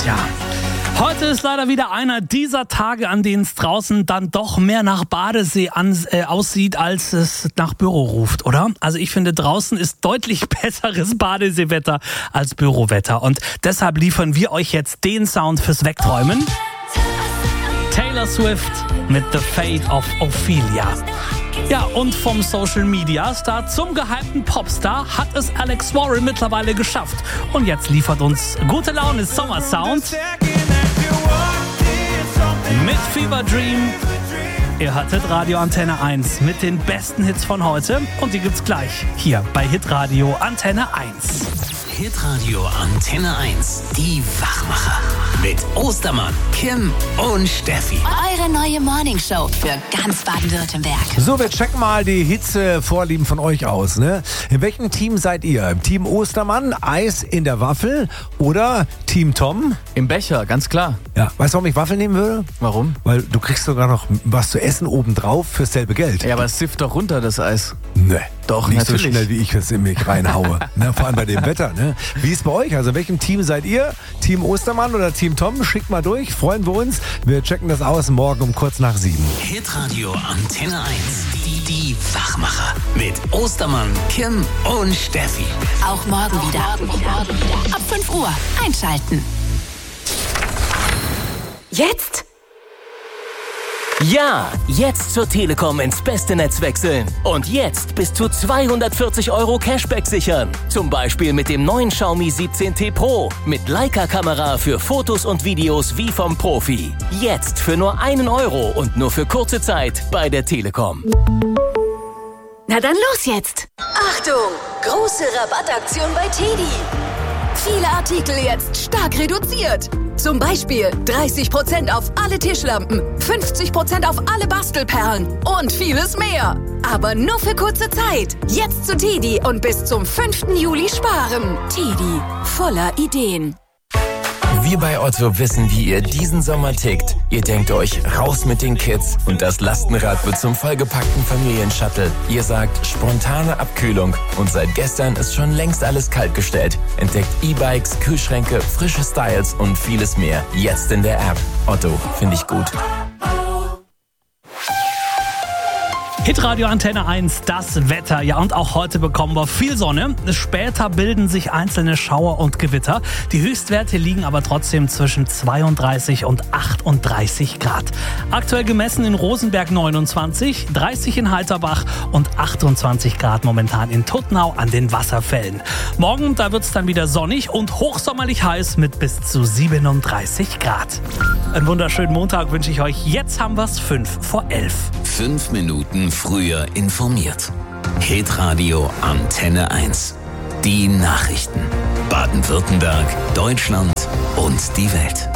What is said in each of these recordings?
Tja, heute ist leider wieder einer dieser Tage, an denen es draußen dann doch mehr nach Badesee aussieht, als es nach Büro ruft, oder? Also ich finde, draußen ist deutlich besseres Badeseewetter als Bürowetter. Und deshalb liefern wir euch jetzt den Sound fürs Wegträumen. Taylor Swift mit The Fate of Ophelia. Ja, und vom Social-Media-Star zum gehypten Popstar hat es Alex Warren mittlerweile geschafft. Und jetzt liefert uns gute Laune Sommersound mit Fever Dream. Ihr hörtet Radio Antenne 1 mit den besten Hits von heute. Und die gibt's gleich hier bei Hitradio Antenne 1. Hitradio Antenne 1, die Wachmacher. Mit Ostermann, Kim und Steffi. Eure neue Morningshow für ganz Baden-Württemberg. So, wir checken mal die Hitze-Vorlieben von euch aus, ne? In welchem Team seid ihr? Team Ostermann, Eis in der Waffel oder Team Tom? Im Becher, ganz klar. Ja, weißt du, warum ich Waffel nehmen würde? Warum? Weil du kriegst sogar noch was zu essen obendrauf fürs selbe Geld. Ja, aber es sifft doch runter, das Eis. Ne. Doch, nicht natürlich. so schnell, wie ich es in mich reinhaue. Ne, vor allem bei dem Wetter. Ne? Wie ist es bei euch? Also in welchem Team seid ihr? Team Ostermann oder Team Tom? Schickt mal durch, freuen wir uns. Wir checken das aus morgen um kurz nach 7. Hitradio Antenne 1, die Wachmacher. Mit Ostermann, Kim und Steffi. Auch morgen wieder. Ab 5 Uhr einschalten. Jetzt? Ja, jetzt zur Telekom ins beste Netz wechseln. Und jetzt bis zu 240 € Cashback sichern. Zum Beispiel mit dem neuen Xiaomi 17T Pro. Mit Leica-Kamera für Fotos und Videos wie vom Profi. Jetzt für nur 1 € und nur für kurze Zeit bei der Telekom. Na dann los jetzt. Achtung, große Rabattaktion bei TEDi. Viele Artikel jetzt stark reduziert. Zum Beispiel 30% auf alle Tischlampen, 50% auf alle Bastelperlen und vieles mehr. Aber nur für kurze Zeit. Jetzt zu TEDi und bis zum 5. Juli sparen. TEDi, voller Ideen. Wir bei Otto wissen, wie ihr diesen Sommer tickt. Ihr denkt euch, raus mit den Kids und das Lastenrad wird zum vollgepackten Familienshuttle. Ihr sagt, spontane Abkühlung und seit gestern ist schon längst alles kaltgestellt. Entdeckt E-Bikes, Kühlschränke, frische Styles und vieles mehr. Jetzt in der App. Otto, finde ich gut. Hitradio Antenne 1, das Wetter. Ja, und auch heute bekommen wir viel Sonne. Später bilden sich einzelne Schauer und Gewitter. Die Höchstwerte liegen aber trotzdem zwischen 32 und 38 Grad. Aktuell gemessen in Rosenberg 29, 30 in Halterbach und 28 Grad momentan in Tuttenau an den Wasserfällen. Morgen, da wird es dann wieder sonnig und hochsommerlich heiß mit bis zu 37 Grad. Einen wunderschönen Montag wünsche ich euch. Jetzt haben wir es 11:05. 5 Minuten früher informiert. Hitradio Antenne 1. Die Nachrichten. Baden-Württemberg, Deutschland und die Welt.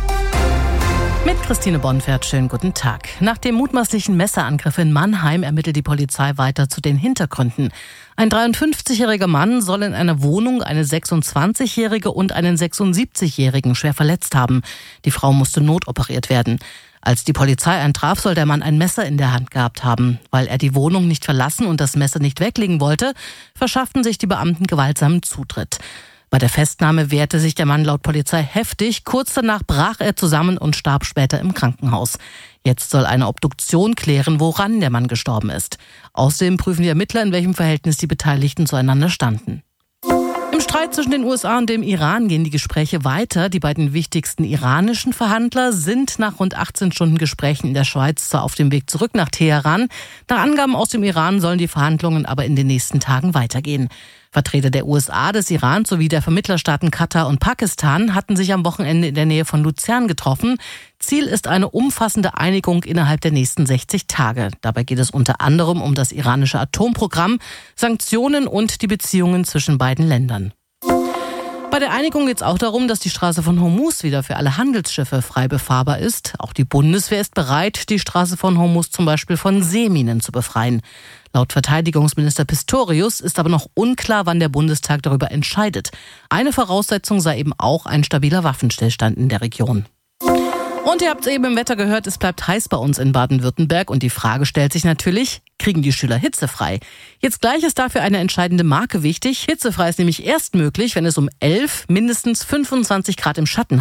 Mit Christine Bonfert, schönen guten Tag. Nach dem mutmaßlichen Messerangriff in Mannheim ermittelt die Polizei weiter zu den Hintergründen. Ein 53-jähriger Mann soll in einer Wohnung eine 26-jährige und einen 76-jährigen schwer verletzt haben. Die Frau musste notoperiert werden. Als die Polizei eintraf, soll der Mann ein Messer in der Hand gehabt haben. Weil er die Wohnung nicht verlassen und das Messer nicht weglegen wollte, verschafften sich die Beamten gewaltsamen Zutritt. Bei der Festnahme wehrte sich der Mann laut Polizei heftig. Kurz danach brach er zusammen und starb später im Krankenhaus. Jetzt soll eine Obduktion klären, woran der Mann gestorben ist. Außerdem prüfen die Ermittler, in welchem Verhältnis die Beteiligten zueinander standen. Im Streit zwischen den USA und dem Iran gehen die Gespräche weiter. Die beiden wichtigsten iranischen Verhandler sind nach rund 18 Stunden Gesprächen in der Schweiz zwar auf dem Weg zurück nach Teheran. Nach Angaben aus dem Iran sollen die Verhandlungen aber in den nächsten Tagen weitergehen. Vertreter der USA, des Iran sowie der Vermittlerstaaten Katar und Pakistan hatten sich am Wochenende in der Nähe von Luzern getroffen. Ziel ist eine umfassende Einigung innerhalb der nächsten 60 Tage. Dabei geht es unter anderem um das iranische Atomprogramm, Sanktionen und die Beziehungen zwischen beiden Ländern. Bei der Einigung geht es auch darum, dass die Straße von Hormuz wieder für alle Handelsschiffe frei befahrbar ist. Auch die Bundeswehr ist bereit, die Straße von Hormuz zum Beispiel von Seeminen zu befreien. Laut Verteidigungsminister Pistorius ist aber noch unklar, wann der Bundestag darüber entscheidet. Eine Voraussetzung sei eben auch ein stabiler Waffenstillstand in der Region. Und ihr habt es eben im Wetter gehört, es bleibt heiß bei uns in Baden-Württemberg. Und die Frage stellt sich natürlich, kriegen die Schüler hitzefrei? Jetzt gleich ist dafür eine entscheidende Marke wichtig. Hitzefrei ist nämlich erst möglich, wenn es um 11 mindestens 25 Grad im Schatten hat.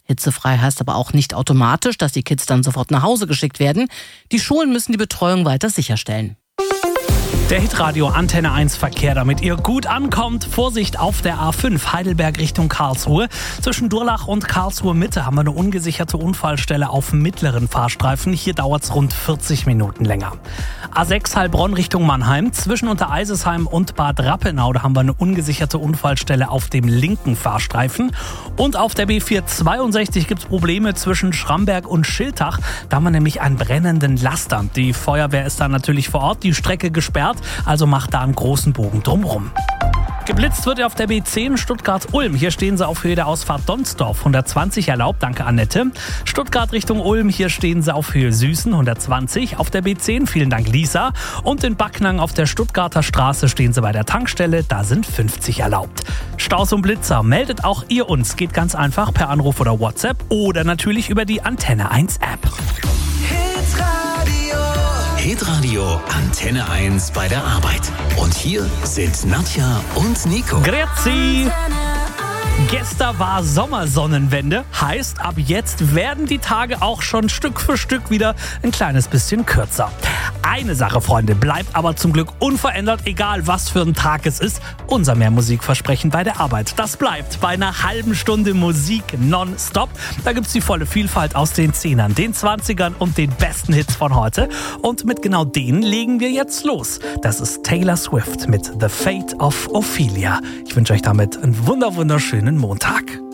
Hitzefrei heißt aber auch nicht automatisch, dass die Kids dann sofort nach Hause geschickt werden. Die Schulen müssen die Betreuung weiter sicherstellen. Der Hitradio Antenne 1 Verkehr, damit ihr gut ankommt. Vorsicht auf der A5 Heidelberg Richtung Karlsruhe. Zwischen Durlach und Karlsruhe Mitte haben wir eine ungesicherte Unfallstelle auf dem mittleren Fahrstreifen. Hier dauert es rund 40 Minuten länger. A6 Heilbronn Richtung Mannheim. Zwischen Untereisesheim und Bad Rappenau, da haben wir eine ungesicherte Unfallstelle auf dem linken Fahrstreifen. Und auf der B462 gibt es Probleme zwischen Schramberg und Schiltach. Da haben wir nämlich einen brennenden Laster. Die Feuerwehr ist da natürlich vor Ort, die Strecke gesperrt. Also macht da einen großen Bogen drumherum. Geblitzt wird auf der B10 Stuttgart-Ulm. Hier stehen sie auf Höhe der Ausfahrt Donsdorf. 120 erlaubt, danke Annette. Stuttgart Richtung Ulm, hier stehen sie auf Höhe Süßen. 120. Auf der B10, vielen Dank Lisa. Und in Backnang auf der Stuttgarter Straße stehen sie bei der Tankstelle. Da sind 50 erlaubt. Staus und Blitzer, meldet auch ihr uns. Geht ganz einfach per Anruf oder WhatsApp oder natürlich über die Antenne 1 App. Hitradio Antenne 1 bei der Arbeit. Und hier sind Nadja und Nico. Grüezi! Gestern war Sommersonnenwende, heißt ab jetzt werden die Tage auch schon Stück für Stück wieder ein kleines bisschen kürzer. Eine Sache, Freunde, bleibt aber zum Glück unverändert, egal was für ein Tag es ist. Unser Mehrmusikversprechen bei der Arbeit. Das bleibt bei einer halben Stunde Musik nonstop. Da gibt's die volle Vielfalt aus den 10ern, den 20ern und den besten Hits von heute. Und mit genau denen legen wir jetzt los. Das ist Taylor Swift mit The Fate of Ophelia. Ich wünsche euch damit einen wunderschönen Montag.